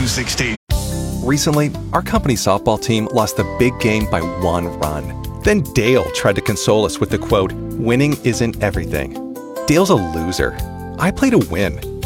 16. Recently, our company softball team lost the big game by 1 run. Then Dale tried to console us with the quote, "Winning isn't everything." Dale's a loser. I play to win.